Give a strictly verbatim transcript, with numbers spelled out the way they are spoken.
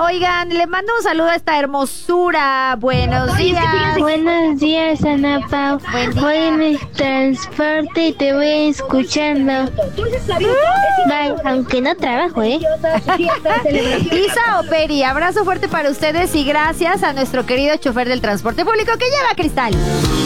Oigan, le mando un saludo a esta hermosura. Buenos días. Buenos días, Ana Pau. Voy en el transporte y te voy escuchando. Bye, aunque no trabajo, ¿eh? Isa Operi, abrazo fuerte para ustedes y gracias a nuestro querido chofer del transporte público que lleva Cristal.